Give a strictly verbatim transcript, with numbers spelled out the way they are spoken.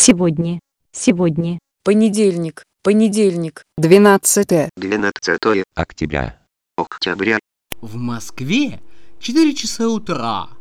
Сегодня. Сегодня. Понедельник. Понедельник. Двенадцатое. двенадцатое октября. октября. В Москве четыре часа утра.